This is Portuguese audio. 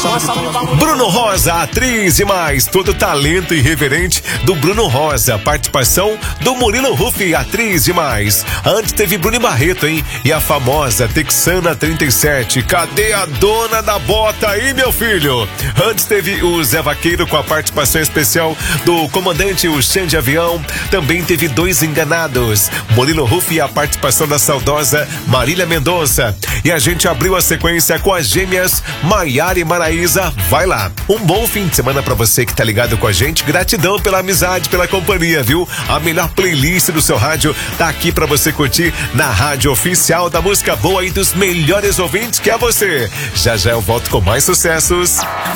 Bruno Rosa, atriz demais, todo talento irreverente do Bruno Rosa. Participação do Murilo Huff, atriz demais. Antes teve Bruno Barreto, hein? E a famosa Texana 37. Cadê a dona da bota aí, meu filho? Antes teve o Zé Vaqueiro com a participação especial do comandante o Xande Avião. Também teve Dois Enganados, Murilo Huff e a participação da saudosa Marília Mendonça. E a gente abriu a sequência com as gêmeas Maiara e Maraísa. Vai lá. Um bom fim de semana pra você que tá ligado com a gente. Gratidão pela amizade, pela companhia, viu? A melhor playlist do seu rádio tá aqui pra você curtir na rádio oficial da música boa e dos melhores ouvintes, que é você. Já já eu volto com mais sucessos.